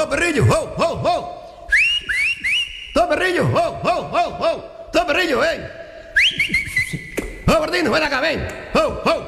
perrillo, ho, ho, ho. Todo perrillo, ho, ho, ho, ho. Todo perrillo, ven. Ho, Martino, ven acá, ven. Ho, ho.